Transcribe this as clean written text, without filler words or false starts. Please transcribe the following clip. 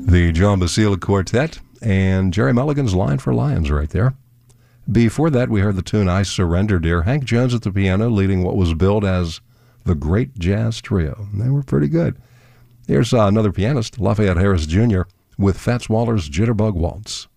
The John Basile Quartet and Jerry Mulligan's Line for Lions right there. Before that, we heard the tune I Surrender, Dear. Hank Jones at the piano leading what was billed as the Great Jazz Trio. They were pretty good. Here's another pianist, Lafayette Harris Jr., with Fats Waller's Jitterbug Waltz.